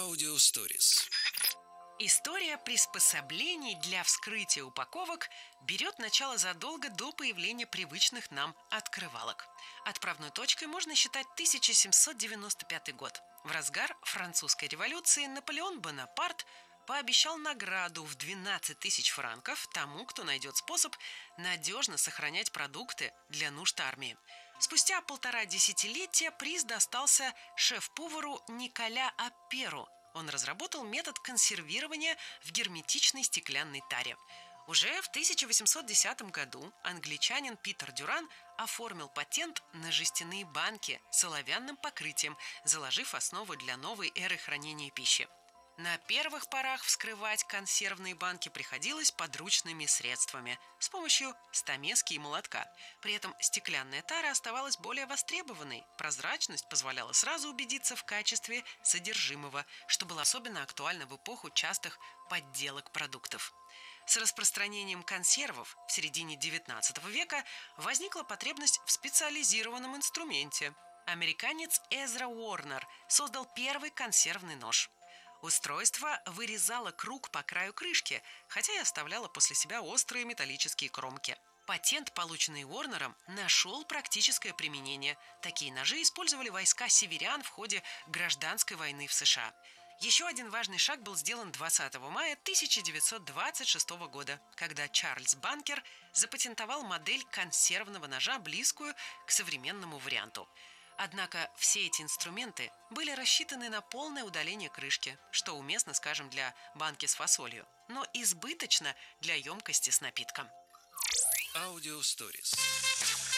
Аудиосторис. История приспособлений для вскрытия упаковок берет начало задолго до появления привычных нам открывалок. Отправной точкой можно считать 1795 год. В разгар французской революции Наполеон Бонапарт пообещал награду в 12 тысяч франков тому, кто найдет способ надежно сохранять продукты для нужд армии. Спустя 1,5 десятилетия приз достался шеф-повару Николя Аперу. Он разработал метод консервирования в герметичной стеклянной таре. Уже в 1810 году англичанин Питер Дюран оформил патент на жестяные банки с оловянным покрытием, заложив основу для новой эры хранения пищи. На первых порах вскрывать консервные банки приходилось подручными средствами с помощью стамески и молотка. При этом стеклянная тара оставалась более востребованной. Прозрачность позволяла сразу убедиться в качестве содержимого, что было особенно актуально в эпоху частых подделок продуктов. С распространением консервов в середине XIX века возникла потребность в специализированном инструменте. Американец Эзра Уорнер создал первый консервный нож. Устройство вырезало круг по краю крышки, хотя и оставляло после себя острые металлические кромки. Патент, полученный Уорнером, нашел практическое применение. Такие ножи использовали войска северян в ходе гражданской войны в США. Еще один важный шаг был сделан 20 мая 1926 года, когда Чарльз Банкер запатентовал модель консервного ножа, близкую к современному варианту. Однако все эти инструменты были рассчитаны на полное удаление крышки, что уместно, скажем, для банки с фасолью, но избыточно для емкости с напитком. Аудиосторис.